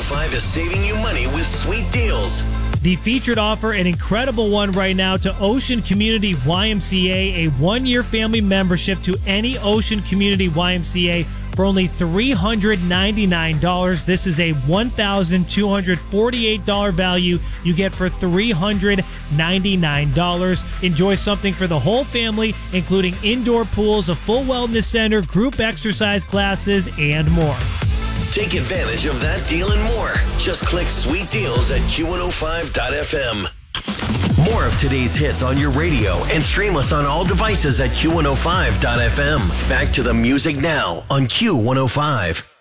Q105 is saving you money with sweet deals. The featured offer, an incredible one right now, to Ocean Community YMCA, a one-year family membership to any Ocean Community YMCA for only $399. This is a $1,248 value you get for $399. Enjoy something for the whole family, including indoor pools, a full wellness center, group exercise classes, and more. Take advantage of that deal and more. Just click Sweet Deals at Q105.fm. More of today's hits on your radio and stream us on all devices at Q105.fm. Back to the music now on Q105.